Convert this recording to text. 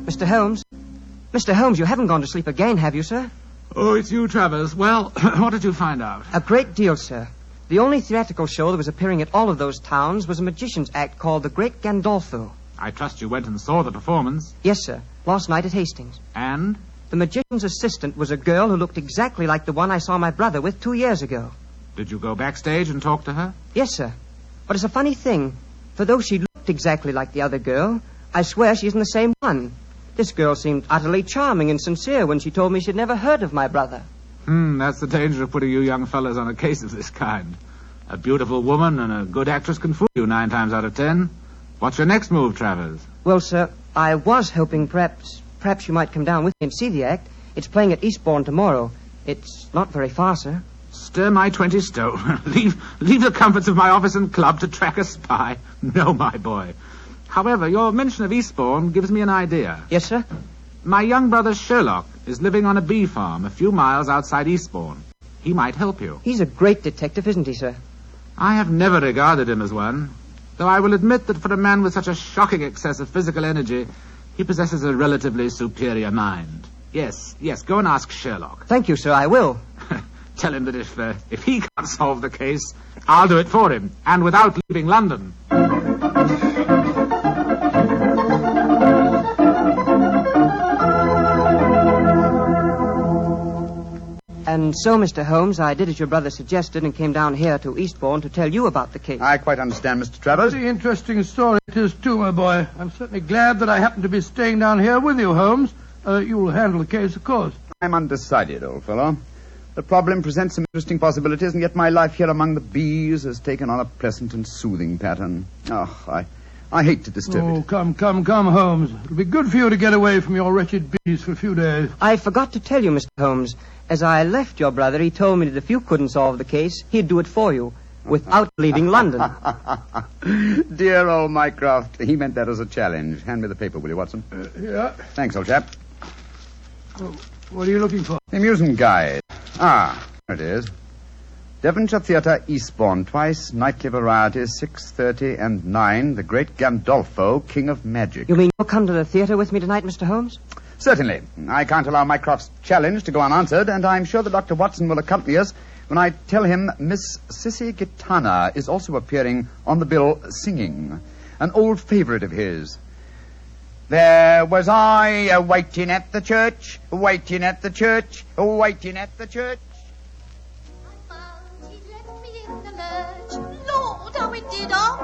Mr. Holmes? Mr. Holmes, you haven't gone to sleep again, have you, sir? Oh, it's you, Travers. Well, what did you find out? A great deal, sir. The only theatrical show that was appearing at all of those towns was a magician's act called The Great Gandolfo. I trust you went and saw the performance. Yes, sir. Last night at Hastings. And? The magician's assistant was a girl who looked exactly like the one I saw my brother with 2 years ago. Did you go backstage and talk to her? Yes, sir. But it's a funny thing. For though she looked exactly like the other girl, I swear she isn't the same one. This girl seemed utterly charming and sincere when she told me she'd never heard of my brother. That's the danger of putting you young fellas on a case of this kind. A beautiful woman and a good actress can fool you 9 times out of 10. What's your next move, Travers? Well, sir, I was hoping perhaps you might come down with me and see the act. It's playing at Eastbourne tomorrow. It's not very far, sir. Stir my 20 stone. Leave the comforts of my office and club to track a spy. No, my boy. However, your mention of Eastbourne gives me an idea. Yes, sir? My young brother Sherlock is living on a bee farm a few miles outside Eastbourne. He might help you. He's a great detective, isn't he, sir? I have never regarded him as one, though I will admit that for a man with such a shocking excess of physical energy, he possesses a relatively superior mind. Yes, go and ask Sherlock. Thank you, sir, I will. Tell him that if he can't solve the case, I'll do it for him, and without leaving London. And so, Mr. Holmes, I did as your brother suggested and came down here to Eastbourne to tell you about the case. I quite understand, Mr. Travers. Very interesting story it is, too, my boy. I'm certainly glad that I happen to be staying down here with you, Holmes. You'll handle the case, of course. I'm undecided, old fellow. The problem presents some interesting possibilities, and yet my life here among the bees has taken on a pleasant and soothing pattern. Oh, I hate to disturb it. Oh, come, Holmes. It'll be good for you to get away from your wretched bees for a few days. I forgot to tell you, Mr. Holmes. As I left your brother, he told me that if you couldn't solve the case, he'd do it for you, without leaving London. Dear old Mycroft, he meant that as a challenge. Hand me the paper, will you, Watson? Yeah. Thanks, old chap. Oh, what are you looking for? The amusement guide. There it is. Devonshire Theatre, Eastbourne, twice, nightly varieties, 6:30 and 9, The Great Gandolfo, King of Magic. You mean you'll come to the theatre with me tonight, Mr. Holmes? Certainly. I can't allow Mycroft's challenge to go unanswered, and I'm sure that Dr. Watson will accompany us when I tell him Miss Sissy Gitana is also appearing on the bill singing, an old favorite of his. There was I waiting at the church, waiting at the church, waiting at the church. I found he'd left me in the lurch. Lord, how it did